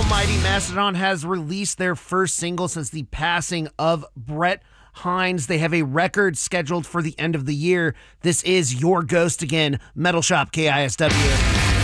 Almighty Mastodon has released their first single since the passing of Brett Hines. They have a record scheduled for the end of the year. This is Your Ghost Again, Metal Shop KISW.